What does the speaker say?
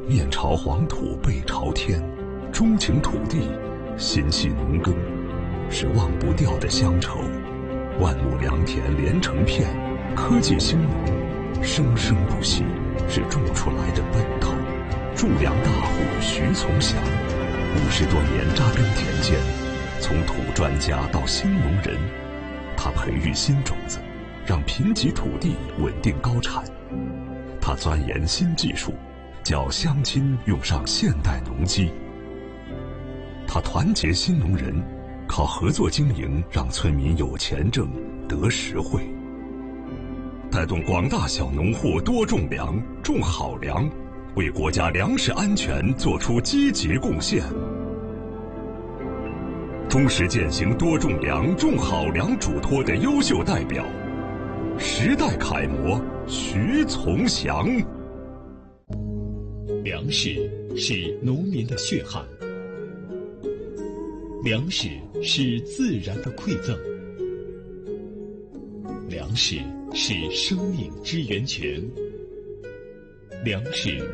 面朝黄土背朝天，钟情土地，心系农耕，是忘不掉的乡愁。万亩良田连成片，科技兴农，生生不息，是种出来的奔头。种粮大户徐从祥，50多年扎根田间，从土专家到新农人，他培育新种子，让贫瘠土地稳定高产。他钻研新技术，叫乡亲用上现代农机。他团结新农人，靠合作经营让村民有钱挣得实惠，带动广大小农户多种粮，种好粮，为国家粮食安全做出积极贡献。忠实践行多种粮、种好粮嘱托的优秀代表，时代楷模徐从祥。 粮食是农民的血汗，粮食是自然的馈赠，粮食是生命之源泉，粮食